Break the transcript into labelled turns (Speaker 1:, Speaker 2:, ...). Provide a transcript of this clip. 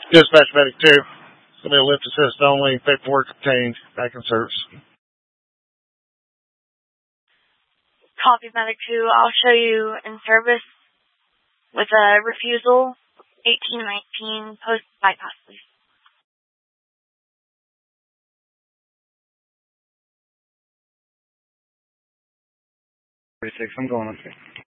Speaker 1: Dispatch Medic 2. It's going to be a lift assist only. Paperwork obtained. Back in service.
Speaker 2: Copy Medic 2. I'll show you in service with a refusal. 1819 post bypass, please.
Speaker 1: 36, I'm going up there.